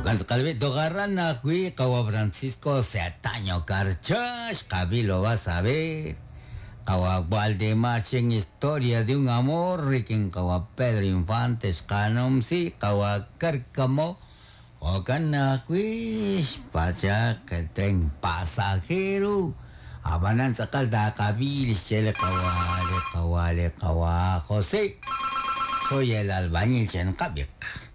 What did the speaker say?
Calvito Garrana, Cui, Cawa Francisco, Seataño Carchas, Cabilo vas a ver. Cawa Waldemar, en historia de un amor, Riquín Cawa Pedro Infantes, Canom, sí, Cawa Cárcamo, Ocana, Cuis, Pacha, que tren pasajero. Abananza Calda, Cabil, Chele, Cawa, José. Soy el albañil Chencabek.